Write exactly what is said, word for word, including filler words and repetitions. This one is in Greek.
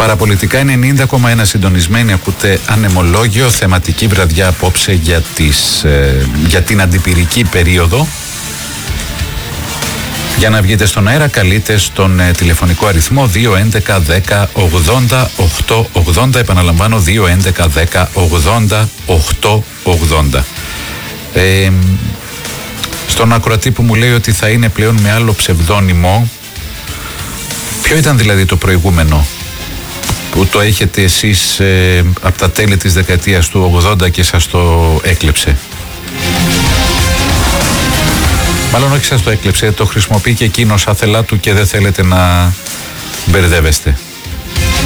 Παραπολιτικά ενενήντα κόμμα ένα συντονισμένοι, ακούτε Ανεμολόγιο, θεματική βραδιά απόψε για, τις, ε, για την αντιπυρική περίοδο. Για να βγείτε στον αέρα καλείτε στον ε, τηλεφωνικό αριθμό δύο έντεκα δέκα ογδόντα οκτώ ογδόντα, επαναλαμβάνω δύο έντεκα δέκα ογδόντα οκτώ ογδόντα. Ε, στον ακροατή που μου λέει ότι θα είναι πλέον με άλλο ψευδόνυμο, ποιο ήταν δηλαδή το προηγούμενο που το έχετε εσείς ε, από τα τέλη της δεκαετίας του ογδόντα και σας το έκλεψε? Μάλλον όχι σας το έκλεψε, το χρησιμοποιεί και εκείνος άθελά του και δεν θέλετε να μπερδεύεστε.